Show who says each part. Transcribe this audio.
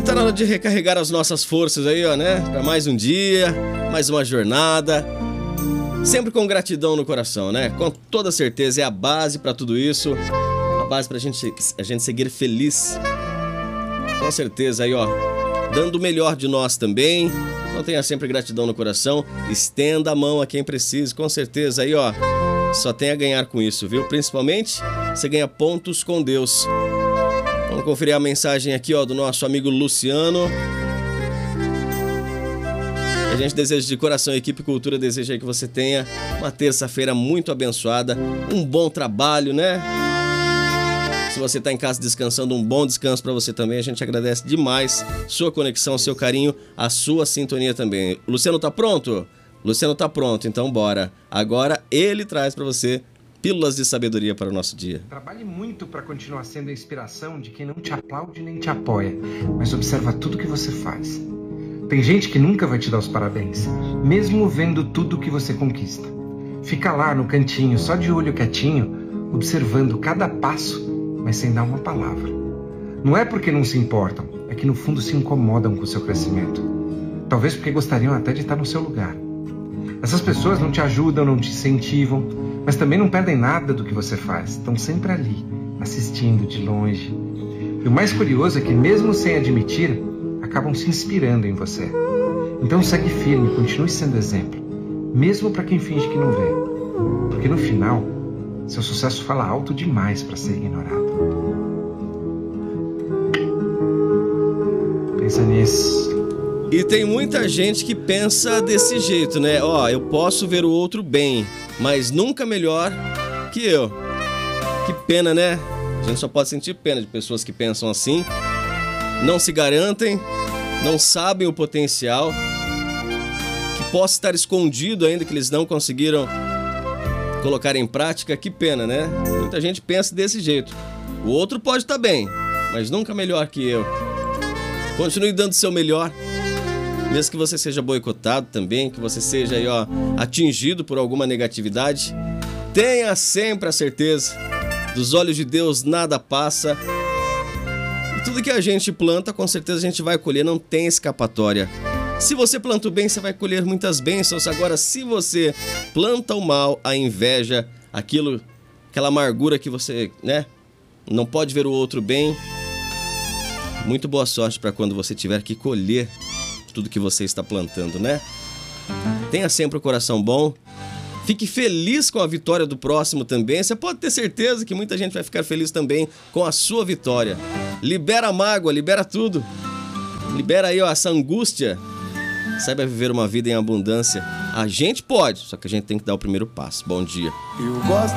Speaker 1: tá na hora de recarregar as nossas forças aí, ó, né? Pra mais um dia, mais uma jornada. Sempre com gratidão no coração, né? Com toda certeza é a base pra tudo isso. A base pra a gente seguir feliz. Com certeza aí, ó. Dando o melhor de nós também. Então tenha sempre gratidão no coração. Estenda a mão a quem precisa. Com certeza aí, ó. Só tem a ganhar com isso, viu? Principalmente, você ganha pontos com Deus. Vamos conferir a mensagem aqui, ó, do nosso amigo Luciano. A gente deseja de coração, a Equipe Cultura deseja aí que você tenha uma terça-feira muito abençoada, um bom trabalho, né? Se você tá em casa descansando, um bom descanso para você também. A gente agradece demais sua conexão, seu carinho, a sua sintonia também. O Luciano tá pronto? Luciano tá pronto, então bora. Agora ele traz para você pílulas de sabedoria para o nosso dia.
Speaker 2: Trabalhe muito para continuar sendo a inspiração de quem não te aplaude nem te apoia, mas observa tudo que você faz. Tem gente que nunca vai te dar os parabéns, mesmo vendo tudo que você conquista. Fica lá no cantinho, só de olho quietinho, observando cada passo, mas sem dar uma palavra. Não é porque não se importam, é que no fundo se incomodam com o seu crescimento. Talvez porque gostariam até de estar no seu lugar. Essas pessoas não te ajudam, não te incentivam, mas também não perdem nada do que você faz. Estão sempre ali, assistindo de longe. E o mais curioso é que, mesmo sem admitir, acabam se inspirando em você. Então segue firme, continue sendo exemplo, mesmo para quem finge que não vê. Porque no final, seu sucesso fala alto demais para ser ignorado. Pensa nisso.
Speaker 1: E tem muita gente que pensa desse jeito, né? Ó, eu posso ver o outro bem, mas nunca melhor que eu. Que pena, né? A gente só pode sentir pena de pessoas que pensam assim, não se garantem, não sabem o potencial, que possa estar escondido ainda, que eles não conseguiram colocar em prática. Que pena, né? Muita gente pensa desse jeito. O outro pode estar bem, mas nunca melhor que eu. Continue dando o seu melhor. Mesmo que você seja boicotado também, que você seja aí, ó, atingido por alguma negatividade, tenha sempre a certeza, dos olhos de Deus nada passa. E tudo que a gente planta, com certeza a gente vai colher, não tem escapatória. Se você planta o bem, você vai colher muitas bênçãos. Agora, se você planta o mal, a inveja, aquela amargura que você, né, não pode ver o outro bem, muito boa sorte para quando você tiver que colher tudo que você está plantando, né? Tenha sempre o coração bom. Fique feliz com a vitória do próximo também. Você pode ter certeza que muita gente vai ficar feliz também com a sua vitória. Libera a mágoa, libera tudo. Libera aí, ó, essa angústia. Saiba viver uma vida em abundância. A gente pode, só que a gente tem que dar o primeiro passo. Bom dia.
Speaker 3: Eu gosto